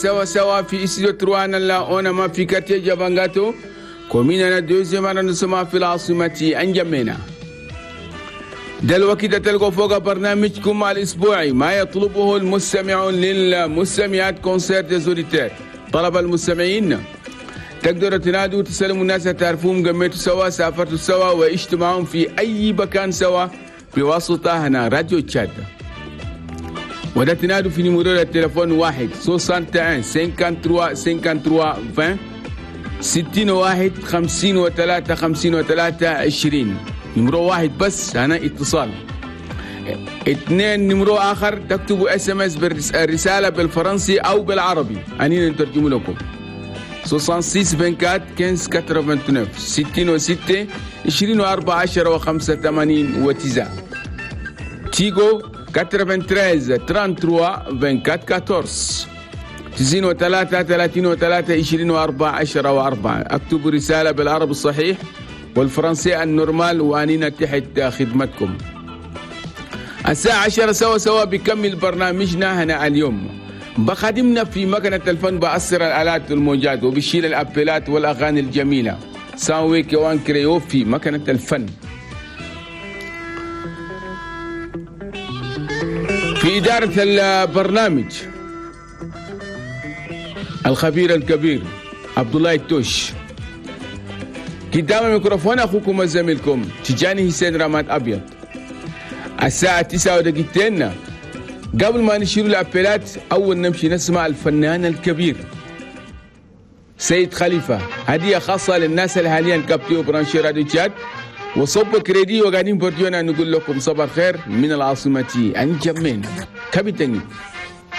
sawa sawa fi studio Truana la ona ma fi quartier Jabangato كومينا دوزيام arrondissement في العاصمة أنجمينا. دلوقتي تلقوا فوق برنامجكم الأسبوعي ما يطلبه المستمعون للمستمعات كونسير ديزوليتير. طلب المستمعين تقدروا تنادوا وتسلموا الناس تعرفوهم قميتوا سوا سافرتوا سوا واجتمعوا في أي مكان سوا بواسطة هنا راديو تشاد. وده تنادوا في نمرو التليفون 1 61 53 53 20 61 53 53 20. نمرو واحد بس هنا اتصال. 2 نمرو آخر تكتبوا SMS بالرسالة بالفرنسي أو بالعربي أنا نترجم لكم 66 24 15 89 66 24 10 85 9. تيجو 93 33 24 14 93 33 24 10 و4. اكتبوا رسالة بالعربي الصحيح والفرنسي النورمال وأنينا تحت خدمتكم. الساعة 10 سوا بكمل برنامجنا هنا اليوم. بخدمنا في مكنة الفن بأثر الآلات والموجات وبشيل الأبلات والأغاني الجميلة. ساوي كوان كريو في مكنة الفن. في إدارة البرنامج الخبير الكبير عبد الله التوش. قدام الميكروفون أخوكم وزميلكم تجاني حسين رماد أبيض. الساعة 9:02 قبل ما نشير الأبلات أول نمشي نسمع الفنان الكبير سيد خليفة. هدية خاصة للناس اللي حاليا كابتيو برانشي راديو تشاد وصب كريدي وقاعدين برديونا نقول لكم صباح الخير من العاصمة أنجمين كابتن.